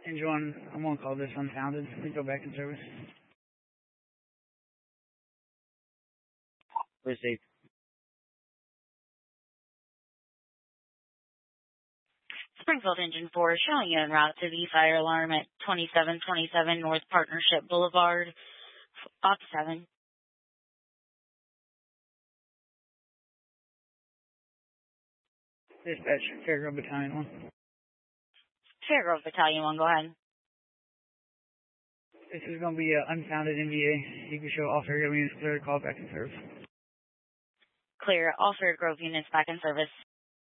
Engine 1, I'm going to call this unfounded. Please go back in service. Received. Springfield Engine 4 is showing you en route to the fire alarm at 2727 North Partnership Boulevard, Op 7. Dispatch, Fairgrove Battalion 1. Fairgrove Battalion 1, go ahead. This is going to be an unfounded NVA. You can show all Fairgrove units clear to call back in service. Clear. All Fairgrove units back in service.